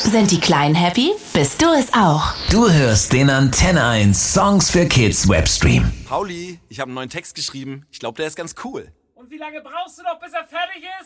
Sind die Kleinen happy? Bist du es auch? Du hörst den Antenne 1 Songs für Kids Webstream. Pauli, ich habe einen neuen Text geschrieben. Ich glaube, der ist ganz cool. Und wie lange brauchst du noch, bis er fertig ist?